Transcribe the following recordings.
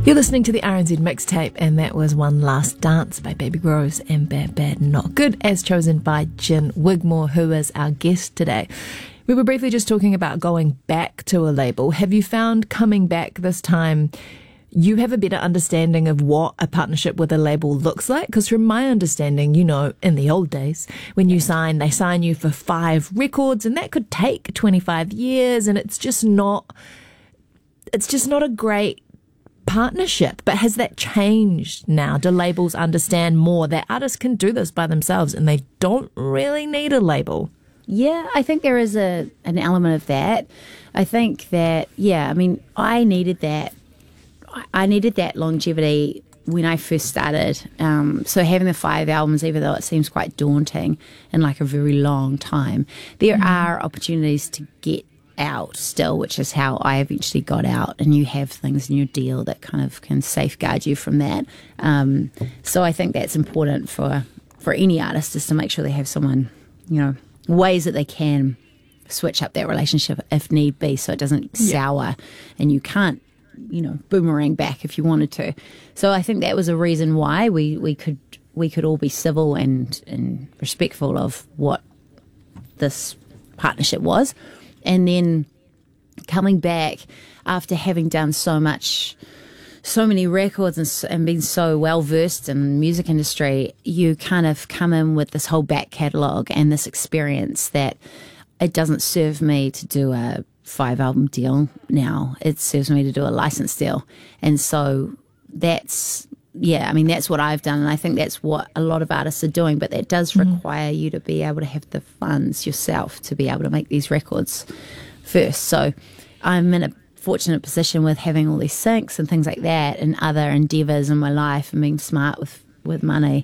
You're listening to the RNZ mixtape, and that was One Last Dance by Baby Rose and Bad Bad Not Good, as chosen by Jen Wigmore, who is our guest today. We were briefly just talking about going back to a label. Have you found coming back this time, you have a better understanding of what a partnership with a label looks like? Because from my understanding, you know, in the old days, when you sign, they sign you for 5 records, and that could take 25 years, and it's just not a great partnership. But has that changed now? Do labels understand more that artists can do this by themselves and they don't really need a label? Yeah, I think there is an element of that. I think that, I mean, I needed that longevity when I first started. So having the 5 albums, even though it seems quite daunting and like a very long time, there are opportunities to get out still, which is how I eventually got out, and you have things in your deal that kind of can safeguard you from that. So I think that's important for any artist, is to make sure they have someone, you know, ways that they can switch up that relationship if need be, so it doesn't sour and you can't, you know, boomerang back if you wanted to. So I think that was a reason why we could all be civil and respectful of what this partnership was. And then coming back after having done so many records and been so well versed in the music industry, you kind of come in with this whole back catalogue and this experience that it doesn't serve me to do a 5-album deal now. It serves me to do a license deal. And so that's what I've done, and I think that's what a lot of artists are doing, but that does require you to be able to have the funds yourself to be able to make these records first. So I'm in a fortunate position with having all these syncs and things like that and other endeavours in my life and being smart with money,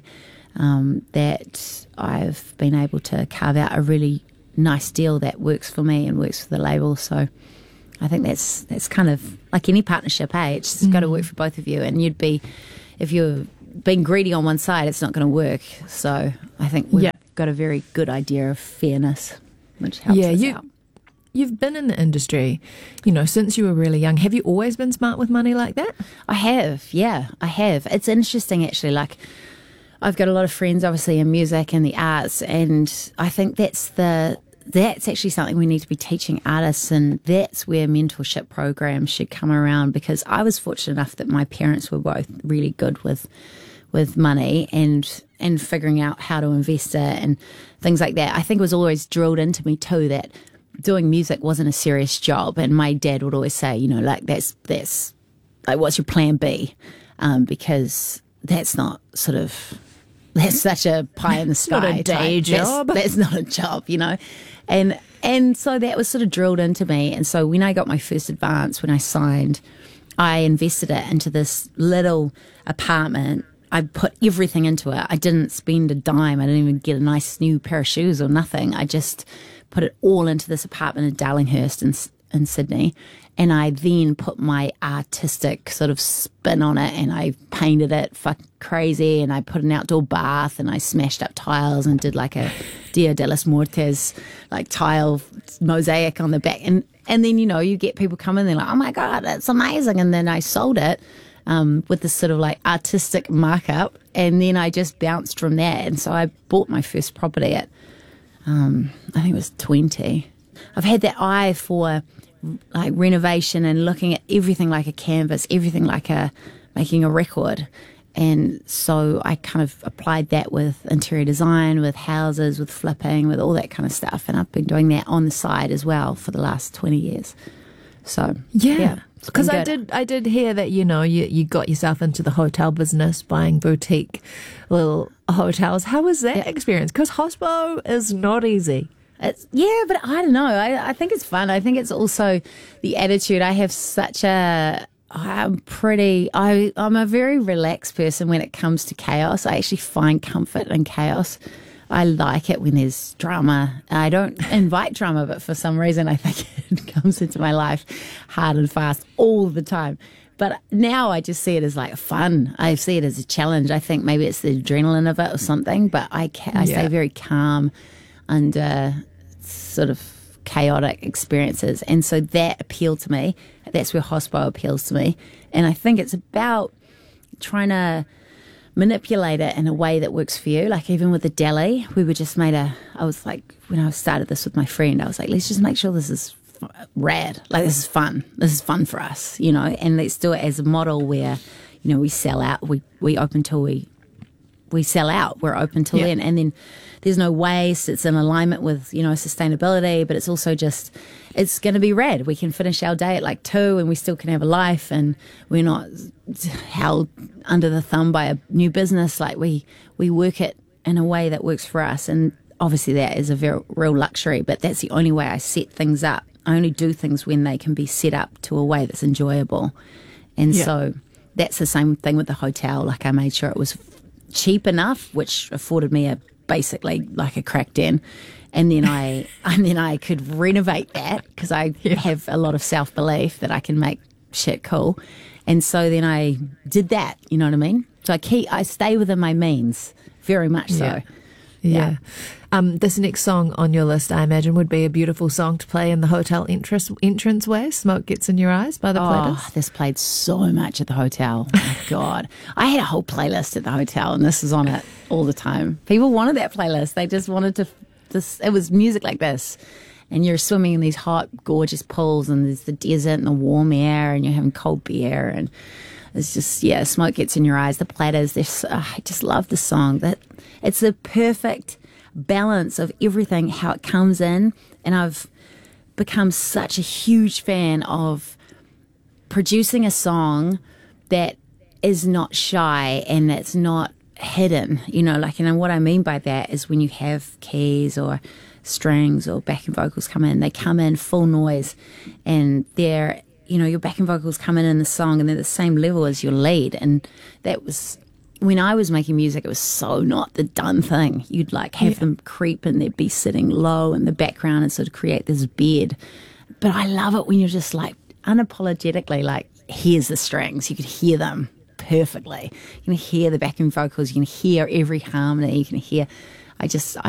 that I've been able to carve out a really nice deal that works for me and works for the label. So I think that's kind of like any partnership, it's just got to work for both of you, and if you're being greedy on one side, it's not going to work. So I think we've got a very good idea of fairness, which helps us out. You've been in the industry, you know, since you were really young. Have you always been smart with money like that? I have. It's interesting, actually. Like, I've got a lot of friends, obviously, in music and the arts, and I think that's actually something we need to be teaching artists, and that's where mentorship programs should come around, because I was fortunate enough that my parents were both really good with money and figuring out how to invest it and things like that. I think it was always drilled into me too that doing music wasn't a serious job, and my dad would always say, you know, like, that's like, what's your plan B? Because that's such a pie in the sky. Not a day job. That's not a job, you know. And so that was sort of drilled into me. And so when I got my first advance, when I signed, I invested it into this little apartment. I put everything into it. I didn't spend a dime. I didn't even get a nice new pair of shoes or nothing. I just put it all into this apartment in Darlinghurst in Sydney. And I then put my artistic sort of spin on it, and I painted it fucking crazy, and I put an outdoor bath, and I smashed up tiles and did like a Dia de los Muertos like tile mosaic on the back. And then, you know, you get people come in, they're like, oh my God, that's amazing. And then I sold it with this sort of like artistic markup, and then I just bounced from that. And so I bought my first property at, I think it was 20. I've had that eye for like renovation and looking at everything like a canvas, everything like making a record. And so I kind of applied that with interior design, with houses, with flipping, with all that kind of stuff. And I've been doing that on the side as well for the last 20 years. So, yeah. Because I did hear that, you know, you got yourself into the hotel business, buying boutique little hotels. How was that experience? Because hospo is not easy. But I don't know. I think it's fun. I think it's also the attitude. I have I'm a very relaxed person when it comes to chaos. I actually find comfort in chaos. I like it when there's drama. I don't invite drama, but for some reason I think it comes into my life hard and fast all the time. But now I just see it as like fun. I see it as a challenge. I think maybe it's the adrenaline of it or something, but I stay very calm and sort of chaotic experiences. And so that appealed to me. That's where Hospo appeals to me. And I think it's about trying to manipulate it in a way that works for you. Like even with the deli, we were just I was like, when I started this with my friend, I was like, let's just make sure this is rad. Like this is fun. This is fun for us, and let's do it as a model where, we sell out. We open till we sell out. We're open till then. And then there's no waste. It's in alignment with, sustainability, but it's also just, it's going to be rad. We can finish our day at like 2 and we still can have a life, and we're not held under the thumb by a new business. Like we work it in a way that works for us. And obviously that is a very real luxury, but that's the only way I set things up. I only do things when they can be set up to a way that's enjoyable. And so that's the same thing with the hotel. Like I made sure it was cheap enough, which afforded me basically like a crack den, and then I could renovate that because I have a lot of self-belief that I can make shit cool, and so then I did that. You know what I mean? So I stay within my means very much. So yeah. This next song on your list, I imagine, would be a beautiful song to play in the hotel entranceway. Smoke Gets in Your Eyes by the Platters. Oh, this played so much at the hotel. Oh my God. I had a whole playlist at the hotel, and this was on it all the time. People wanted that playlist. They just wanted to, it was music like this. And you're swimming in these hot, gorgeous pools, and there's the desert and the warm air, and you're having cold beer, and it's just, Smoke Gets in Your Eyes. The Platters, I just love the song. That it's the perfect balance of everything, how it comes in. And I've become such a huge fan of producing a song that is not shy and that's not hidden. And what I mean by that is when you have keys or strings or backing vocals come in, they come in full noise, and they're, your backing vocals come in the song and they're the same level as your lead. And that was, when I was making music, it was so not the done thing. You'd like have them creep and they'd be sitting low in the background and sort of create this bed. But I love it when you're just like unapologetically like, here's the strings. You could hear them perfectly. You can hear the backing vocals. You can hear every harmony. You can hear, I